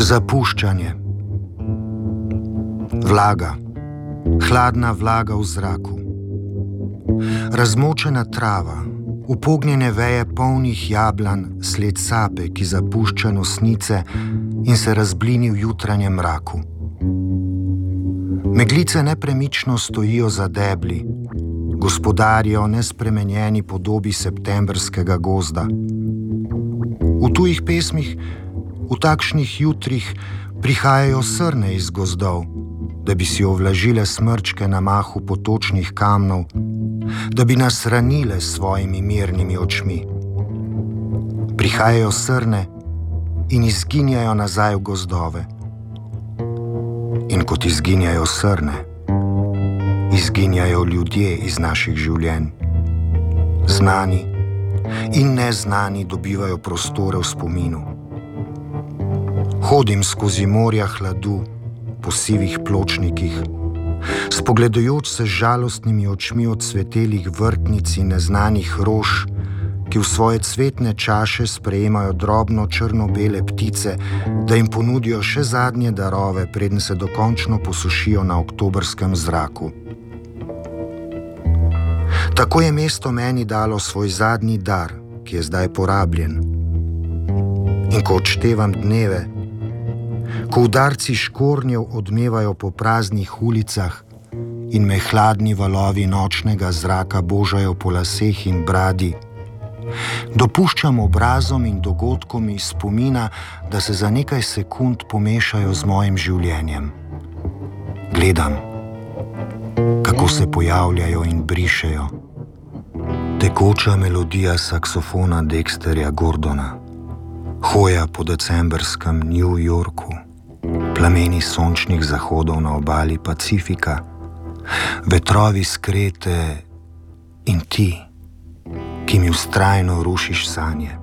Zapuščanje. Vlaga. Hladna vlaga v zraku. Razmočena trava, upognjene veje polnih jablan, sled sape, ki zapušča nosnice in se razblini v jutranjem mraku. Meglice nepremično stojijo za debli, gospodarijo nespremenjeni podobi septembrskega gozda. V tujih pesmih, v takšnih jutrih prihajajo srne iz gozdov, da bi si ovlažile smrčke na mahu potočnih kamnov, da bi nas ranile s svojimi mirnimi očmi. Prihajajo srne in izginjajo nazaj v gozdove. In kot izginjajo srne, izginjajo ljudje iz naših življenj. Znani in neznani dobivajo prostore v spominu. Hodim skozi morja hladu, po sivih pločnikih, spogledujoč se z žalostnimi očmi od cvetelih vrtnic in neznanih rož, ki v svoje cvetne čaše sprejemajo drobno črno-bele ptice, da jim ponudijo še zadnje darove, preden se dokončno posušijo na oktobrskem zraku. Tako je mesto meni dalo svoj zadnji dar, ki je zdaj porabljen. In ko odštevam dneve, ko udarci škornjev odmevajo po praznih ulicah in me hladni valovi nočnega zraka božajo po laseh in bradi, dopuščam obrazom in dogodkom iz spomina, da se za nekaj sekund pomešajo z mojim življenjem. Gledam, kako se pojavljajo in brišejo. Tekoča melodija saksofona Dexterja Gordona, hoja po decembrskem New Yorku, plameni sončnih zahodov na obali Pacifika, vetrovi s Krete in ti, ki mi vztrajno rušiš sanje.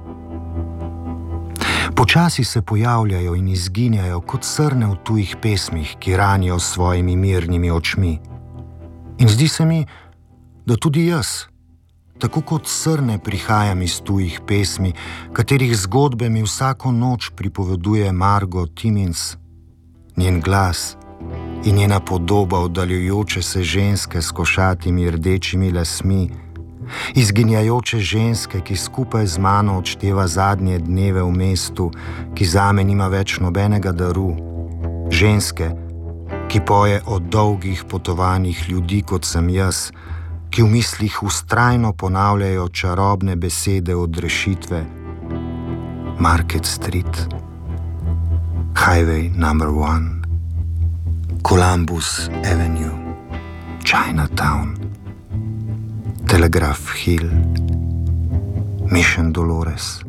Počasi se pojavljajo in izginjajo kot srne v tujih pesmih, ki ranijo s svojimi mirnimi očmi. In zdi se mi, da tudi jaz, tako kot srne, prihajam iz tujih pesmi, katerih zgodbe mi vsako noč pripoveduje Margot Timmins, njen glas in njena podoba oddaljujoče se ženske s košatimi rdečimi lasmi, izginjajoče ženske, ki skupaj z mano odšteva zadnje dneve v mestu, ki zame nima več nobenega daru, ženske, ki poje o dolgih potovanjih ljudi, kot sem jaz, ki v mislih vztrajno ponavljajo čarobne besede od rešitve. Market Street, Highway No. 1, Columbus Avenue, Chinatown, Telegraph Hill, Mission Dolores,